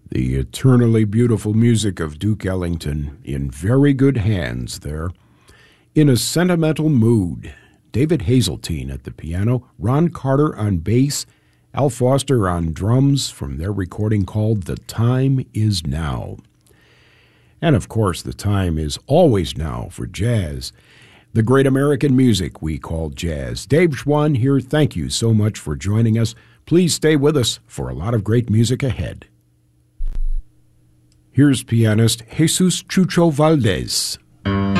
The eternally beautiful music of Duke Ellington in very good hands there. In a Sentimental Mood, David Hazeltine at the piano, Ron Carter on bass, Al Foster on drums from their recording called The Time Is Now. And of course, the time is always now for jazz, the great American music we call jazz. Dave Schwann here. Thank you so much for joining us. Please stay with us for a lot of great music ahead. Here's pianist Jesus Chucho Valdez.